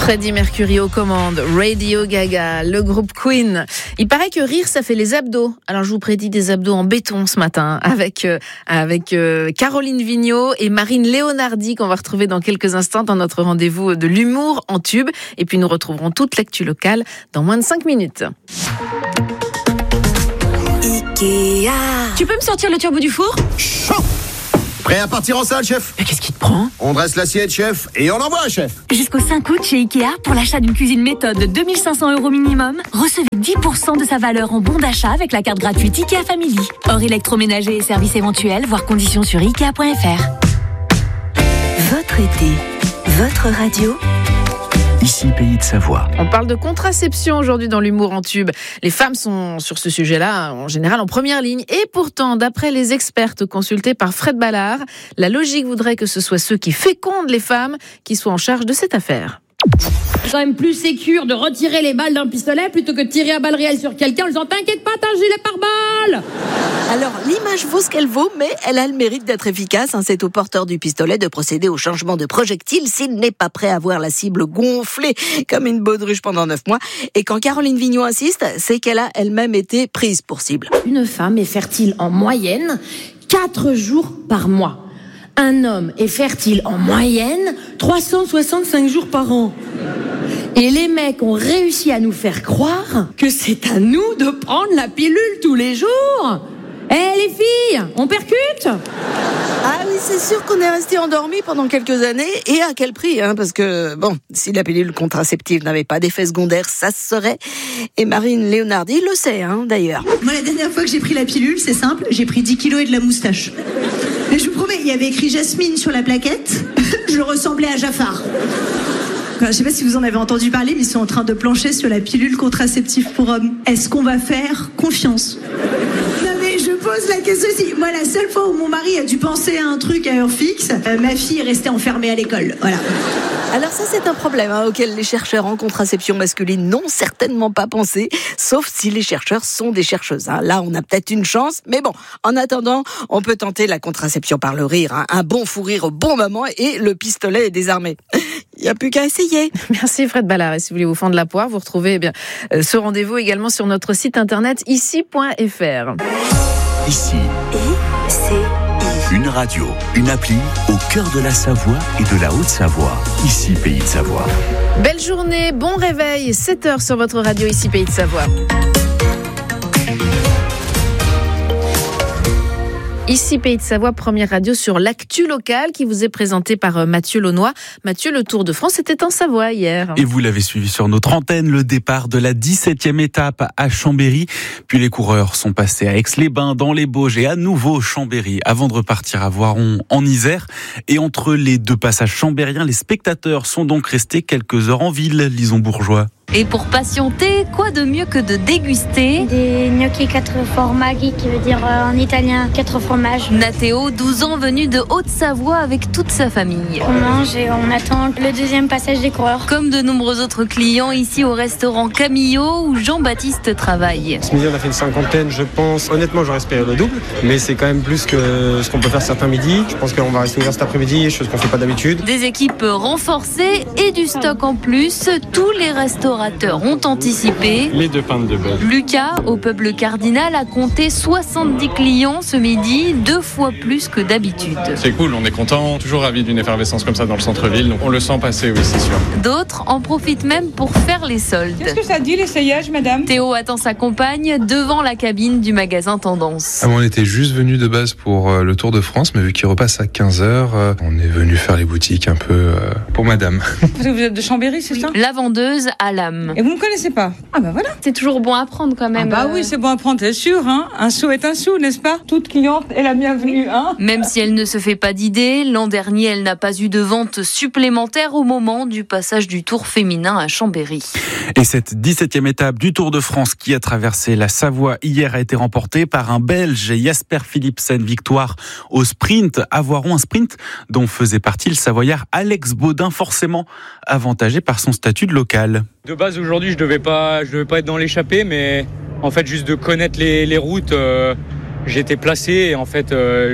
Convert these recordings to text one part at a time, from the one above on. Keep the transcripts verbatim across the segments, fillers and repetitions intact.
Freddie Mercury aux commandes, Radio Gaga, le groupe Queen. Il paraît que rire, ça fait les abdos. Alors je vous prédis des abdos en béton ce matin avec, euh, avec euh, Caroline Vigneault et Marine Leonardi qu'on va retrouver dans quelques instants dans notre rendez-vous de l'humour en tube. Et puis nous retrouverons toute l'actu locale dans moins de cinq minutes. Ikea. Tu peux me sortir le turbo du four ? Chaud. Prêt à partir en salle, chef ? Mais qu'est-ce qui te prend ? On dresse l'assiette, chef, et on envoie, chef. Jusqu'au cinq août chez Ikea, pour l'achat d'une cuisine méthode de deux mille cinq cents euros minimum, recevez dix pour cent de sa valeur en bon d'achat avec la carte gratuite Ikea Family. Hors électroménager et services éventuels, voir conditions sur ikea point f r. Votre été, votre radio. Ici, Pays de Savoie. On parle de contraception aujourd'hui dans l'humour en tube. Les femmes sont sur ce sujet-là, en général, en première ligne. Et pourtant, d'après les expertes consultées par Fred Ballard, la logique voudrait que ce soit ceux qui fécondent les femmes qui soient en charge de cette affaire. C'est quand même plus sécure de retirer les balles d'un pistolet plutôt que de tirer à balles réelles sur quelqu'un en disant « T'inquiète pas, t'as un gilet pare-balles !» Alors, l'image vaut ce qu'elle vaut, mais elle a le mérite d'être efficace. Hein. C'est au porteur du pistolet de procéder au changement de projectile s'il n'est pas prêt à voir la cible gonflée comme une baudruche pendant neuf mois. Et quand Caroline Vigneault insiste, c'est qu'elle a elle-même été prise pour cible. Une femme est fertile en moyenne quatre jours par mois. Un homme est fertile en moyenne trois cent soixante-cinq jours par an. Et les mecs ont réussi à nous faire croire que c'est à nous de prendre la pilule tous les jours. Eh hey, les filles, on percute ? Ah oui, c'est sûr qu'on est resté endormi pendant quelques années. Et à quel prix, hein ? Parce que, bon, si la pilule contraceptive n'avait pas d'effet secondaire, ça se saurait. Et Marine Leonardi le sait, hein, d'ailleurs. Moi, la dernière fois que j'ai pris la pilule, c'est simple, j'ai pris dix kilos et de la moustache. Mais je vous promets, il y avait écrit Jasmine sur la plaquette. Je ressemblais à Jafar. Je ne sais pas si vous en avez entendu parler, mais ils sont en train de plancher sur la pilule contraceptive pour hommes. Est-ce qu'on va faire confiance ? Non mais je pose la question aussi. Moi, la seule fois où mon mari a dû penser à un truc à heure fixe, euh, ma fille est restée enfermée à l'école. Voilà. Alors ça, c'est un problème hein, auquel les chercheurs en contraception masculine n'ont certainement pas pensé, sauf si les chercheurs sont des chercheuses. Hein. Là, on a peut-être une chance, mais bon, en attendant, on peut tenter la contraception par le rire. Hein. Un bon fou rire au bon moment et le pistolet est désarmé. Il n'y a plus qu'à essayer. Merci Fred Ballard. Et si vous voulez vous fendre la poire, vous retrouvez eh bien, euh, ce rendez-vous également sur notre site internet ici point f r. Ici. Et c'est Une radio, une appli au cœur de la Savoie et de la Haute-Savoie. Ici, Pays de Savoie. Belle journée, bon réveil, sept heures sur votre radio ici Pays de Savoie. Ici Pays de Savoie, première radio sur l'actu locale qui vous est présentée par Mathieu Launois. Mathieu, le Tour de France était en Savoie hier. Et vous l'avez suivi sur notre antenne, le départ de la dix-septième étape à Chambéry. Puis les coureurs sont passés à Aix-les-Bains, dans les Bauges et à nouveau Chambéry avant de repartir à Voiron en Isère. Et entre les deux passages chambériens, les spectateurs sont donc restés quelques heures en ville, Lison Bourgeois. Et pour patienter, quoi de mieux que de déguster des gnocchi quatre formaggi, qui veut dire euh, en italien quatre fromages. Nathéo, douze ans, venu de Haute-Savoie avec toute sa famille. On mange et on attend le deuxième passage des coureurs. Comme de nombreux autres clients ici au restaurant Camillo où Jean-Baptiste travaille. Ce midi, on a fait une cinquantaine, je pense. Honnêtement, j'aurais espéré le double, mais c'est quand même plus que ce qu'on peut faire certains midis. Je pense qu'on va rester ouvert cet après-midi, chose qu'on fait pas d'habitude. Des équipes renforcées et du stock en plus. Tous les restaurateurs ont anticipé. Les deux pintes de beurre. Lucas, au pub Le Cardinal, a compté soixante-dix clients ce midi, deux fois plus que d'habitude. C'est cool, on est content, toujours ravi d'une effervescence comme ça dans le centre-ville, donc on le sent passer, oui, c'est sûr. D'autres en profitent même pour faire les soldes. Qu'est-ce que ça dit l'essayage, madame ? Théo attend sa compagne devant la cabine du magasin Tendance. Ah, on était juste venu de base pour euh, le Tour de France, mais vu qu'il repasse à quinze heures, euh, on est venu faire les boutiques un peu euh, pour madame. Parce que vous êtes de Chambéry, c'est ça ? La vendeuse à l'âme. Et vous ne me connaissez pas ? Ah bah voilà. C'est toujours bon à prendre quand même. Ah bah oui, c'est bon à prendre, c'est sûr. Hein. Un sou est un sou, n'est-ce pas ? Toute cliente est la bienvenue. Hein. Même si elle ne se fait pas d'idée, l'an dernier, elle n'a pas eu de vente supplémentaire au moment du passage du Tour féminin à Chambéry. Et cette dix-septième étape du Tour de France qui a traversé la Savoie hier a été remportée par un Belge, Jasper Philipsen. Victoire au sprint à Voiron, un sprint dont faisait partie le Savoyard Alex Baudin, forcément avantagé par son statut de local. De base, aujourd'hui, je devais pas, je devais pas être dans l'échappée, mais en fait, juste de connaître les, les routes, euh, j'étais placé et en fait, euh, j'ai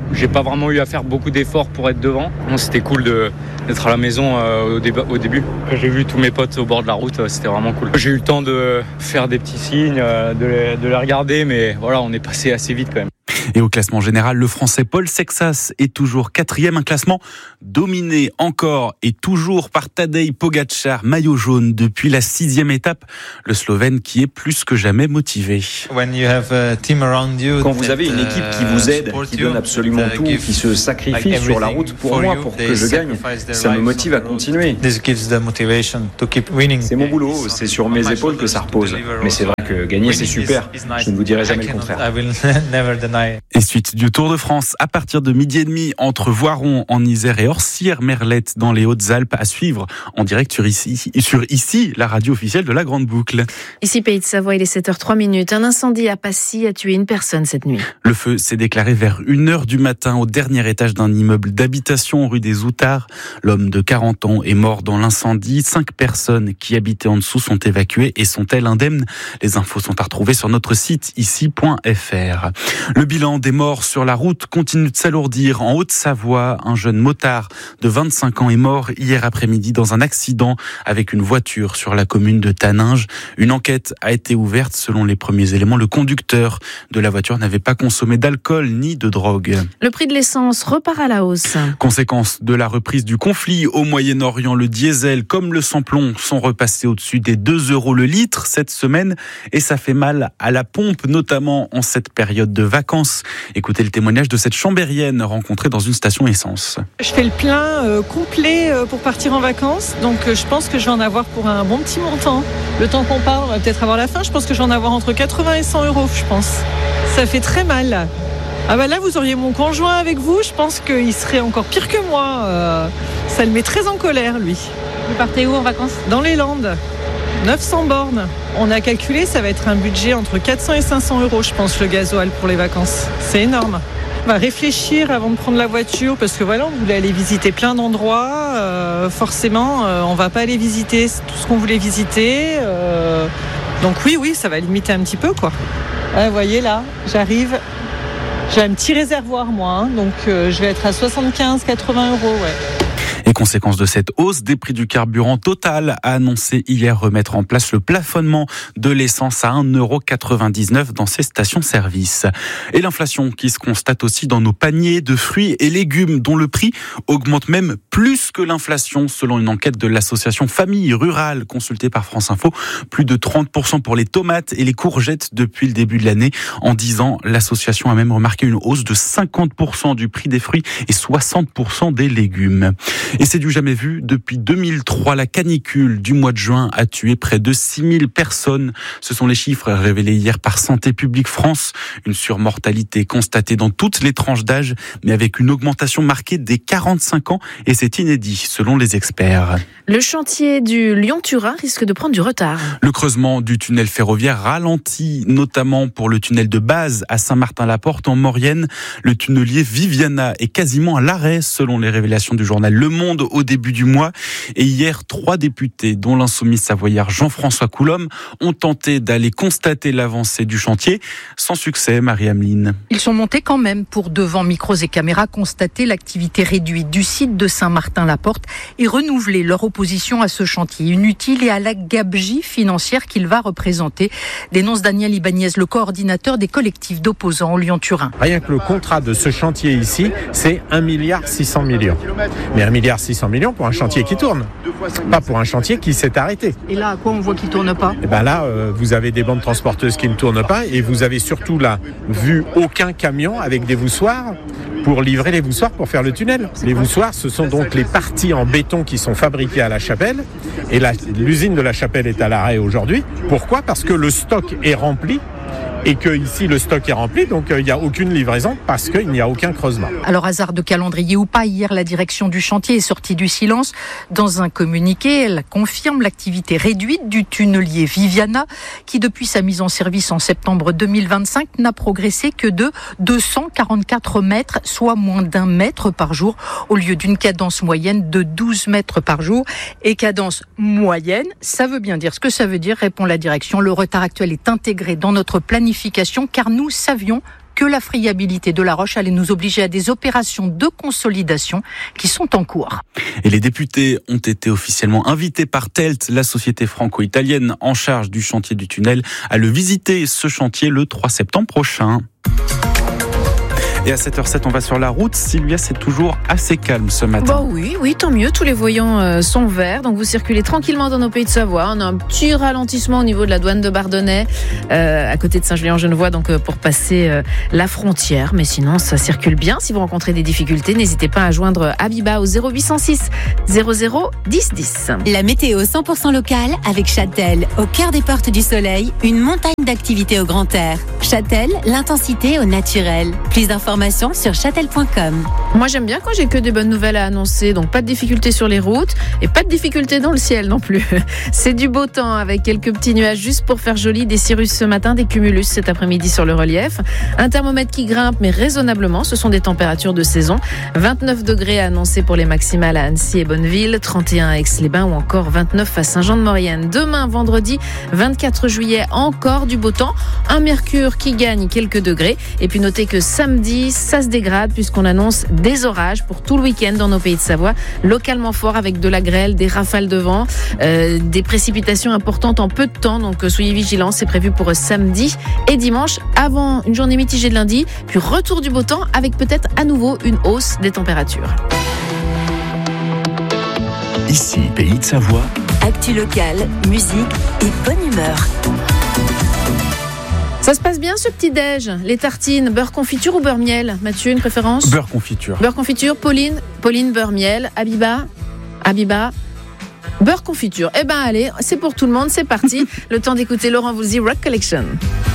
J'ai pas vraiment eu à faire beaucoup d'efforts pour être devant. Bon, c'était cool de, d'être à la maison euh, au, déba- au début. Quand j'ai vu tous mes potes au bord de la route, euh, c'était vraiment cool. J'ai eu le temps de faire des petits signes, euh, de, les, de les regarder, mais voilà, on est passé assez vite quand même. Et au classement général, le Français Paul Sexas est toujours quatrième. Un classement dominé encore et toujours par Tadej Pogačar, maillot jaune depuis la sixième étape. Le Slovène qui est plus que jamais motivé. Quand vous avez une équipe qui vous aide, qui donne absolument tout, qui se sacrifie sur la route pour moi, pour que je gagne, ça me motive à continuer. C'est mon boulot, c'est sur mes épaules que ça repose. Mais c'est vrai que gagner, c'est super. Je ne vous dirai jamais le contraire. Et suite du Tour de France, à partir de midi et demi, entre Voiron en Isère et Orsières-Merlette dans les Hautes-Alpes, à suivre en direct sur ici, sur ici, la radio officielle de la Grande Boucle. Ici, Pays de Savoie, il est sept heures trois minutes. Un incendie à Passy a tué une personne cette nuit. Le feu s'est déclaré vers une heure du matin au dernier étage d'un immeuble d'habitation rue des Outards. L'homme de quarante ans est mort dans l'incendie. Cinq personnes qui habitaient en dessous sont évacuées et sont-elles indemnes? Les infos sont à retrouver sur notre site ici point f r. Le bilan des morts sur la route continue de s'alourdir. En Haute-Savoie, un jeune motard de vingt-cinq ans est mort hier après-midi dans un accident avec une voiture sur la commune de Taninges. Une enquête a été ouverte. Selon les premiers éléments, le conducteur de la voiture n'avait pas consommé d'alcool ni de drogue. Le prix de l'essence repart à la hausse. Conséquence de la reprise du conflit au Moyen-Orient, le diesel comme le sans-plomb sont repassés au-dessus des deux euros le litre cette semaine et ça fait mal à la pompe, notamment en cette période de vacances. Écoutez le témoignage de cette chambérienne rencontrée dans une station essence. Je fais le plein euh, complet euh, pour partir en vacances, donc euh, je pense que je vais en avoir pour un bon petit montant. Le temps qu'on parle, on va peut-être avoir la fin, je pense que je vais en avoir entre quatre-vingts et cent euros, je pense. Ça fait très mal. Ah bah là, vous auriez mon conjoint avec vous, je pense qu'il serait encore pire que moi. Euh, ça le met très en colère, lui. Vous partez où en vacances ? Dans les Landes. neuf cents bornes. On a calculé, ça va être un budget entre quatre cents et cinq cents euros, je pense, le gasoil pour les vacances. C'est énorme. On va réfléchir avant de prendre la voiture parce que voilà, on voulait aller visiter plein d'endroits. Euh, forcément, euh, on va pas aller visiter tout ce qu'on voulait visiter. Euh, donc oui, oui, ça va limiter un petit peu, quoi. Ouais, vous voyez là, j'arrive. J'ai un petit réservoir, moi, hein, donc euh, je vais être à soixante-quinze à quatre-vingts euros, ouais. Et conséquence de cette hausse des prix du carburant, Total a annoncé hier remettre en place le plafonnement de l'essence à un euro quatre-vingt-dix-neuf dans ses stations-service. Et l'inflation qui se constate aussi dans nos paniers de fruits et légumes dont le prix augmente même plus que l'inflation selon une enquête de l'association Famille Rurale consultée par France Info. Plus de trente pour cent pour les tomates et les courgettes depuis le début de l'année. En dix ans, l'association a même remarqué une hausse de cinquante pour cent du prix des fruits et soixante pour cent des légumes. Et c'est du jamais vu. Depuis deux mille trois, la canicule du mois de juin a tué près de six mille personnes. Ce sont les chiffres révélés hier par Santé publique France. Une surmortalité constatée dans toutes les tranches d'âge, mais avec une augmentation marquée dès quarante-cinq ans. Et c'est inédit, selon les experts. Le chantier du Lyon-Turin risque de prendre du retard. Le creusement du tunnel ferroviaire ralentit, notamment pour le tunnel de base à Saint-Martin-la-Porte en Maurienne. Le tunnelier Viviana est quasiment à l'arrêt, selon les révélations du journal Le Monde au début du mois. Et hier, trois députés, dont l'insoumis savoyard Jean-François Coulombe, ont tenté d'aller constater l'avancée du chantier. Sans succès, Marie-Ameline. Ils sont montés quand même pour, devant micros et caméras, constater l'activité réduite du site de Saint-Martin-la-Porte et renouveler leur opposition à ce chantier inutile et à la gabegie financière qu'il va représenter, dénonce Daniel Ibanez, le coordinateur des collectifs d'opposants au Lyon-Turin. Rien que le contrat de ce chantier ici, c'est un milliard six cents millions. Mais un milliard six cents millions pour un chantier qui tourne, pas pour un chantier qui s'est arrêté. Et là, à quoi on voit qu'il ne tourne pas ? Et ben là, euh, vous avez des bandes transporteuses qui ne tournent pas et vous avez surtout là vu aucun camion avec des voussoirs pour livrer les voussoirs pour faire le tunnel. Les voussoirs, ce sont donc les parties en béton qui sont fabriquées à La Chapelle et la, l'usine de La Chapelle est à l'arrêt aujourd'hui. Pourquoi ? Parce que le stock est rempli. Et que ici le stock est rempli, donc il euh, n'y a aucune livraison parce qu'il n'y a aucun creusement. Alors hasard de calendrier ou pas, hier la direction du chantier est sortie du silence. Dans un communiqué, elle confirme l'activité réduite du tunnelier Viviana, qui depuis sa mise en service en septembre deux mille vingt-cinq n'a progressé que de deux cent quarante-quatre mètres, soit moins d'un mètre par jour, au lieu d'une cadence moyenne de douze mètres par jour. Et cadence moyenne, ça veut bien dire ce que ça veut dire, répond la direction. Le retard actuel est intégré dans notre planification car nous savions que la friabilité de la roche allait nous obliger à des opérations de consolidation qui sont en cours. Et les députés ont été officiellement invités par Telt, la société franco-italienne en charge du chantier du tunnel, à le visiter, ce chantier, le trois septembre prochain. Et à sept heures sept, on va sur la route. Sylvia, c'est toujours assez calme ce matin. Bon, oui, oui, tant mieux. Tous les voyants euh, sont verts. Donc vous circulez tranquillement dans nos pays de Savoie. On a un petit ralentissement au niveau de la douane de Bardonnay, euh, à côté de Saint-Julien-en-Genevois, donc euh, pour passer euh, la frontière. Mais sinon, ça circule bien. Si vous rencontrez des difficultés, n'hésitez pas à joindre Abiba au zéro huit cent six zéro zéro dix dix. La météo cent pour cent locale avec Châtel, au cœur des portes du soleil, une montagne d'activités au grand air. Châtel, l'intensité au naturel. Plus d'informations sur châtel point com. Moi j'aime bien quand j'ai que des bonnes nouvelles à annoncer, donc pas de difficultés sur les routes et pas de difficultés dans le ciel non plus. C'est du beau temps avec quelques petits nuages juste pour faire joli, des cirrus ce matin, des cumulus cet après-midi sur le relief. Un thermomètre qui grimpe mais raisonnablement, ce sont des températures de saison. vingt-neuf degrés annoncés pour les maximales à Annecy et Bonneville, trente et un à Aix-les-Bains ou encore vingt-neuf à Saint-Jean-de-Maurienne. Demain vendredi vingt-quatre juillet, encore du beau temps, un mercure qui gagne quelques degrés et puis notez que samedi ça se dégrade puisqu'on annonce des orages pour tout le week-end dans nos pays de Savoie, localement forts avec de la grêle, des rafales de vent, euh, des précipitations importantes en peu de temps, donc soyez vigilants, c'est prévu pour samedi et dimanche avant une journée mitigée de lundi, puis retour du beau temps avec peut-être à nouveau une hausse des températures. Ici, Pays de Savoie. Actu locale, musique et bonne humeur. Ça se passe bien ce petit déj, les tartines, beurre confiture ou beurre miel? Mathieu, une préférence? Beurre confiture. Beurre confiture, Pauline, Pauline beurre miel, Abiba, Abiba, beurre confiture. Eh ben allez, c'est pour tout le monde, c'est parti. Le temps d'écouter Laurent Voulzy Rock Collection.